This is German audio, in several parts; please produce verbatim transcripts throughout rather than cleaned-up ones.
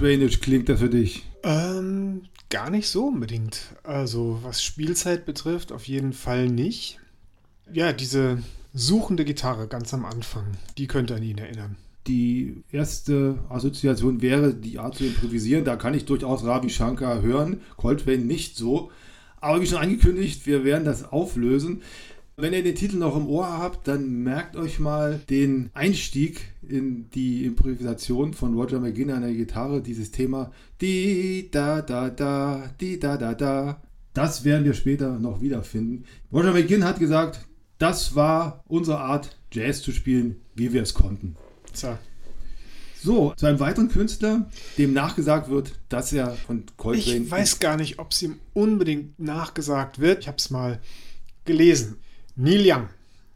Coltrane-isch klingt das für dich? Ähm, gar nicht so unbedingt. Also, was Spielzeit betrifft, auf jeden Fall nicht. Ja, diese suchende Gitarre ganz am Anfang, die könnte an ihn erinnern. Die erste Assoziation wäre die Art zu improvisieren. Da kann ich durchaus Ravi Shankar hören, Coltrane nicht so. Aber wie schon angekündigt, wir werden das auflösen. Wenn ihr den Titel noch im Ohr habt, dann merkt euch mal den Einstieg in die Improvisation von Roger McGuinn an der Gitarre, dieses Thema di da da da, di da da da. Das werden wir später noch wiederfinden. Roger McGuinn hat gesagt, das war unsere Art, Jazz zu spielen, wie wir es konnten. So. So, zu einem weiteren Künstler, dem nachgesagt wird, dass er von Coltrane... Ich weiß gar nicht, ob es ihm unbedingt nachgesagt wird. Ich habe es mal gelesen. Neil Young,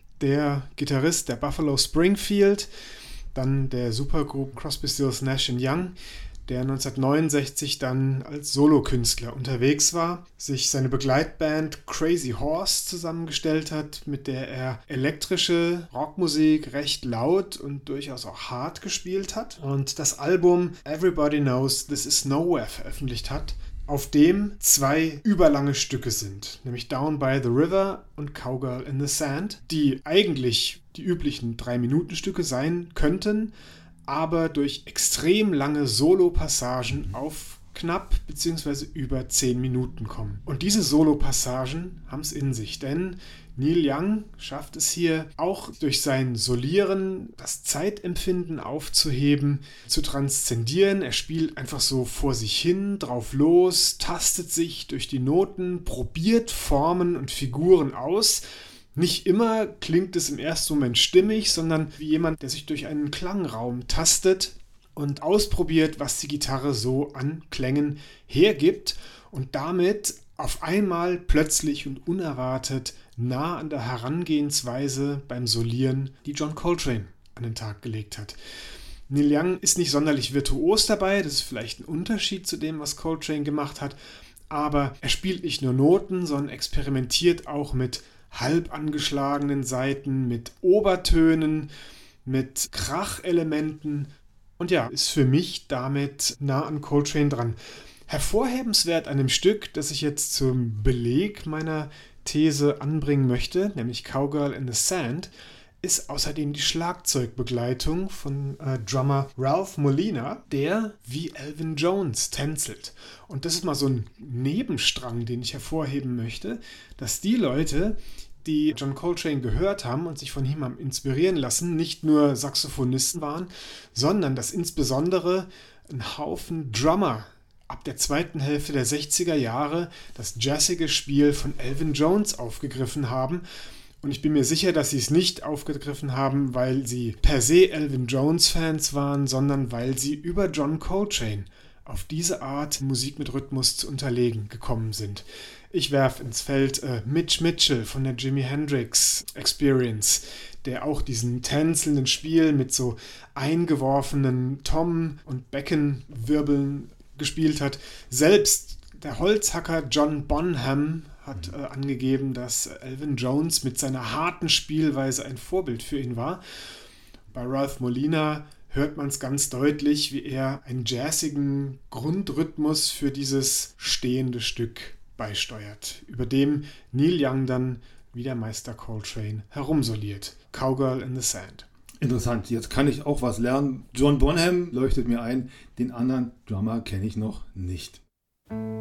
der Gitarrist der Buffalo Springfield, dann der Supergroup Crosby, Stills, Nash and Young, der neunzehnhundertneunundsechzig dann als Solokünstler unterwegs war, sich seine Begleitband Crazy Horse zusammengestellt hat, mit der er elektrische Rockmusik recht laut und durchaus auch hart gespielt hat und das Album Everybody Knows This Is Nowhere veröffentlicht hat, auf dem zwei überlange Stücke sind, nämlich Down by the River und Cowgirl in the Sand, die eigentlich die üblichen drei-Minuten-Stücke sein könnten, aber durch extrem lange Solo-Passagen auf knapp bzw. über zehn Minuten kommen. Und diese Solo-Passagen haben es in sich, denn Neil Young schafft es hier auch durch sein Solieren, das Zeitempfinden aufzuheben, zu transzendieren. Er spielt einfach so vor sich hin, drauf los, tastet sich durch die Noten, probiert Formen und Figuren aus. Nicht immer klingt es im ersten Moment stimmig, sondern wie jemand, der sich durch einen Klangraum tastet und ausprobiert, was die Gitarre so an Klängen hergibt und damit auf einmal plötzlich und unerwartet nah an der Herangehensweise beim Solieren, die John Coltrane an den Tag gelegt hat. Neil Young ist nicht sonderlich virtuos dabei, das ist vielleicht ein Unterschied zu dem, was Coltrane gemacht hat, aber er spielt nicht nur Noten, sondern experimentiert auch mit halb angeschlagenen Saiten, mit Obertönen, mit Krachelementen und ja, ist für mich damit nah an Coltrane dran. Hervorhebenswert an dem Stück, das ich jetzt zum Beleg meiner These anbringen möchte, nämlich Cowgirl in the Sand, ist außerdem die Schlagzeugbegleitung von äh, Drummer Ralph Molina, der wie Elvin Jones tänzelt. Und das ist mal so ein Nebenstrang, den ich hervorheben möchte, dass die Leute, die John Coltrane gehört haben und sich von ihm haben inspirieren lassen, nicht nur Saxophonisten waren, sondern dass insbesondere ein Haufen Drummer ab der zweiten Hälfte der sechziger Jahre das jazzige Spiel von Elvin Jones aufgegriffen haben. Und ich bin mir sicher, dass sie es nicht aufgegriffen haben, weil sie per se Elvin Jones-Fans waren, sondern weil sie über John Coltrane auf diese Art, Musik mit Rhythmus zu unterlegen, gekommen sind. Ich werfe ins Feld äh, Mitch Mitchell von der Jimi Hendrix Experience, der auch diesen tänzelnden Spiel mit so eingeworfenen Tom- und Beckenwirbeln gespielt hat. Selbst der Holzhacker John Bonham hat äh, angegeben, dass Elvin Jones mit seiner harten Spielweise ein Vorbild für ihn war. Bei Ralph Molina hört man es ganz deutlich, wie er einen jazzigen Grundrhythmus für dieses stehende Stück beisteuert, über dem Neil Young dann wie der Meister Coltrane herumsoliert. Cowgirl in the Sand. Interessant, jetzt kann ich auch was lernen. John Bonham leuchtet mir ein, den anderen Drummer kenne ich noch nicht.